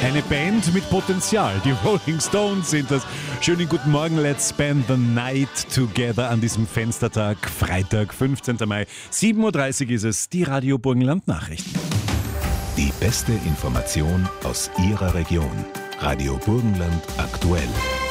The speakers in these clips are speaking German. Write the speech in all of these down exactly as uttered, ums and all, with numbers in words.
Eine Band mit Potenzial. Die Rolling Stones sind das. Schönen guten Morgen, let's spend the night together an diesem Fenstertag, Freitag, fünfzehnten Mai. sieben Uhr dreißig ist es, die Radio Burgenland Nachrichten. Die beste Information aus Ihrer Region. Radio Burgenland aktuell.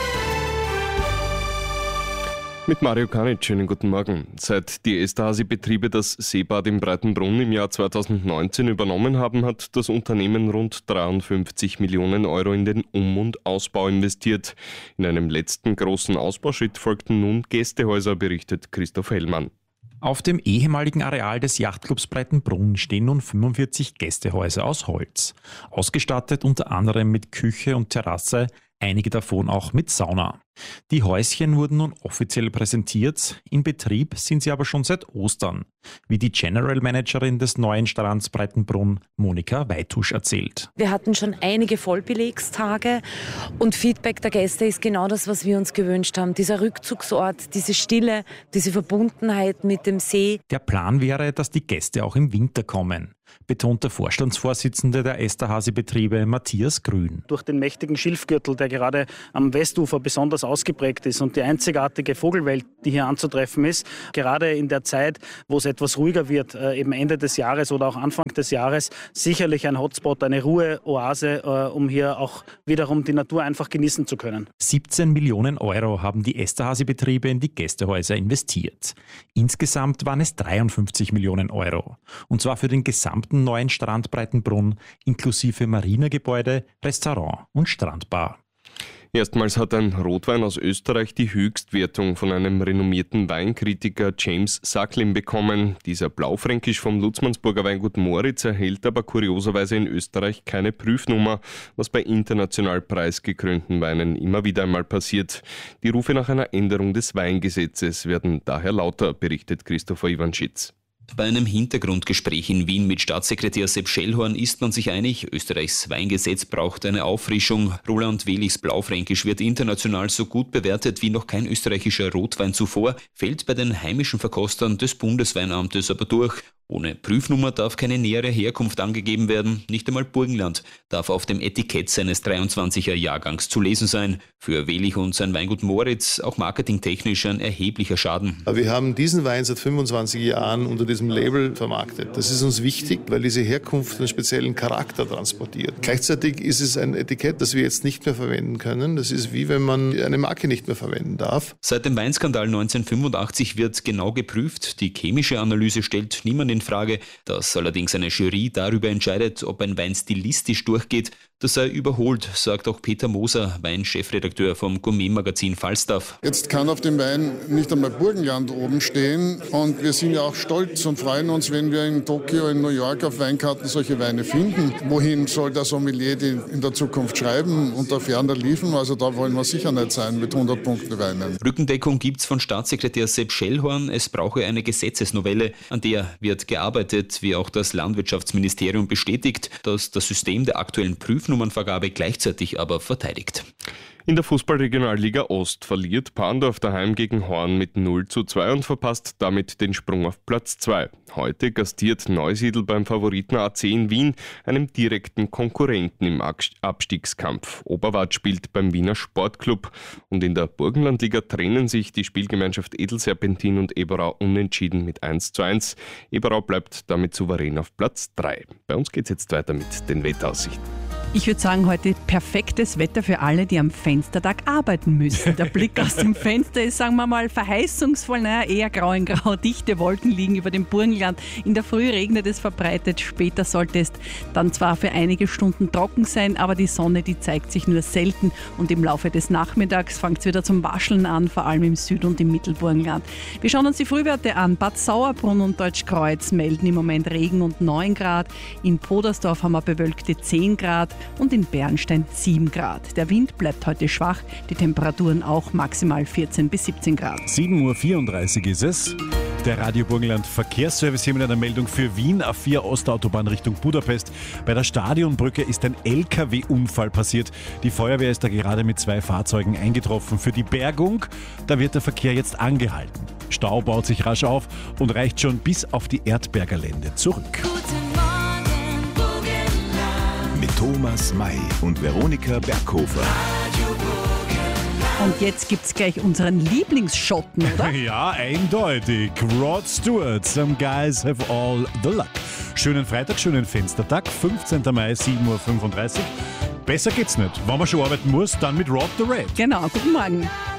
Mit Mario Kanic, schönen guten Morgen. Seit die Esterhazy-Betriebe das Seebad im Breitenbrunn im Jahr zweitausendneunzehn übernommen haben, hat das Unternehmen rund dreiundfünfzig Millionen Euro in den Um- und Ausbau investiert. In einem letzten großen Ausbauschritt folgten nun Gästehäuser, berichtet Christoph Hellmann. Auf dem ehemaligen Areal des Yachtclubs Breitenbrunn stehen nun fünfundvierzig Gästehäuser aus Holz. Ausgestattet unter anderem mit Küche und Terrasse, einige davon auch mit Sauna. Die Häuschen wurden nun offiziell präsentiert, in Betrieb sind sie aber schon seit Ostern, wie die General Managerin des neuen Strands Breitenbrunn, Monika Weitusch, erzählt. Wir hatten schon einige Vollbelegstage und Feedback der Gäste ist genau das, was wir uns gewünscht haben. Dieser Rückzugsort, diese Stille, diese Verbundenheit mit dem See. Der Plan wäre, dass die Gäste auch im Winter kommen, betont der Vorstandsvorsitzende der Esterhazy-Betriebe, Matthias Grün. Durch den mächtigen Schilfgürtel, der gerade am Westufer besonders ausgeprägt ist und die einzigartige Vogelwelt, die hier anzutreffen ist, gerade in der Zeit, wo es etwas ruhiger wird, eben Ende des Jahres oder auch Anfang des Jahres, sicherlich ein Hotspot, eine Ruheoase, um hier auch wiederum die Natur einfach genießen zu können. siebzehn Millionen Euro haben die Esterhazy-Betriebe in die Gästehäuser investiert. Insgesamt waren es dreiundfünfzig Millionen Euro. Und zwar für den gesamten neuen Strand Breitenbrunn, inklusive Marinegebäude, Restaurant und Strandbar. Erstmals hat ein Rotwein aus Österreich die Höchstwertung von einem renommierten Weinkritiker James Sacklin bekommen. Dieser Blaufränkisch vom Lutzmannsburger Weingut Moritz erhält aber kurioserweise in Österreich keine Prüfnummer, was bei international preisgekrönten Weinen immer wieder einmal passiert. Die Rufe nach einer Änderung des Weingesetzes werden daher lauter, berichtet Christopher Iwanschitz. Bei einem Hintergrundgespräch in Wien mit Staatssekretär Sepp Schellhorn ist man sich einig, Österreichs Weingesetz braucht eine Auffrischung. Roland Welichs Blaufränkisch wird international so gut bewertet wie noch kein österreichischer Rotwein zuvor, fällt bei den heimischen Verkostern des Bundesweinamtes aber durch. Ohne Prüfnummer darf keine nähere Herkunft angegeben werden, nicht einmal Burgenland darf auf dem Etikett seines dreiundzwanziger Jahrgangs zu lesen sein. Für Welich und sein Weingut Moritz auch marketingtechnisch ein erheblicher Schaden. Wir haben diesen Wein seit fünfundzwanzig Jahren unter diesem Label vermarktet. Das ist uns wichtig, weil diese Herkunft einen speziellen Charakter transportiert. Gleichzeitig ist es ein Etikett, das wir jetzt nicht mehr verwenden können. Das ist wie wenn man eine Marke nicht mehr verwenden darf. Seit dem Weinskandal neunzehnhundertfünfundachtzig wird genau geprüft. Die chemische Analyse stellt niemand in Frage, dass allerdings eine Jury darüber entscheidet, ob ein Wein stilistisch durchgeht. Das sei überholt, sagt auch Peter Moser, Weinchefredakteur vom Gourmet-Magazin Falstaff. Jetzt kann auf dem Wein nicht einmal Burgenland oben stehen und wir sind ja auch stolz und freuen uns, wenn wir in Tokio, in New York auf Weinkarten solche Weine finden. Wohin soll der Sommelier die in der Zukunft schreiben und auf ferner liefen? Also da wollen wir sicher nicht sein mit hundert Punkte Weinen. Rückendeckung gibt's von Staatssekretär Sepp Schellhorn. Es brauche eine Gesetzesnovelle, an der wird gearbeitet, wie auch das Landwirtschaftsministerium bestätigt, dass das System der aktuellen Prüfnummernvergabe gleichzeitig aber verteidigt. In der Fußballregionalliga Ost verliert Parndorf daheim gegen Horn mit null zu zwei und verpasst damit den Sprung auf Platz zwei. Heute gastiert Neusiedl beim Favoriten A C in Wien, einem direkten Konkurrenten im Abstiegskampf. Oberwart spielt beim Wiener Sportclub. Und in der Burgenlandliga trennen sich die Spielgemeinschaft Edelserpentin und Eberau unentschieden mit eins zu eins. Eberau bleibt damit souverän auf Platz drei. Bei uns geht es jetzt weiter mit den Wetteraussichten. Ich würde sagen, heute perfektes Wetter für alle, die am Fenstertag arbeiten müssen. Der Blick aus dem Fenster ist, sagen wir mal, verheißungsvoll, naja, eher grau in grau. Dichte Wolken liegen über dem Burgenland. In der Früh regnet es verbreitet, später sollte es dann zwar für einige Stunden trocken sein, aber die Sonne, die zeigt sich nur selten und im Laufe des Nachmittags fängt es wieder zum Wascheln an, vor allem im Süd- und im Mittelburgenland. Wir schauen uns die Frühwerte an. Bad Sauerbrunn und Deutschkreuz melden im Moment Regen und neun Grad. In Podersdorf haben wir bewölkte zehn Grad. Und in Bernstein sieben Grad. Der Wind bleibt heute schwach, die Temperaturen auch maximal vierzehn bis siebzehn Grad. sieben Uhr vierunddreißig ist es. Der Radio Burgenland Verkehrsservice hier mit einer Meldung für Wien, A vier Ostautobahn Richtung Budapest. Bei der Stadionbrücke ist ein L K W-Unfall passiert. Die Feuerwehr ist da gerade mit zwei Fahrzeugen eingetroffen. Für die Bergung, da wird der Verkehr jetzt angehalten. Stau baut sich rasch auf und reicht schon bis auf die Erdberger Lände zurück. Mit Thomas May und Veronika Berghofer. Und jetzt gibt's gleich unseren Lieblingsschotten, oder? Ja, eindeutig. Rod Stewart, Some Guys Have All the Luck. Schönen Freitag, schönen Fenstertag, fünfzehnten Mai, sieben Uhr fünfunddreißig. Besser geht's nicht. Wenn man schon arbeiten muss, dann mit Rod the Red. Genau, guten Morgen.